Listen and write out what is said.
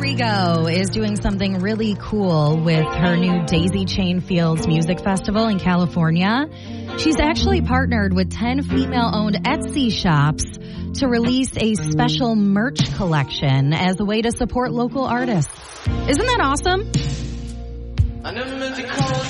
Rodrigo is doing something really cool with her new Daisy Chain Fields Music Festival in California. She's actually partnered with 10 female-owned Etsy shops to release a special merch collection as a way to support local artists. Isn't that awesome? I never meant to call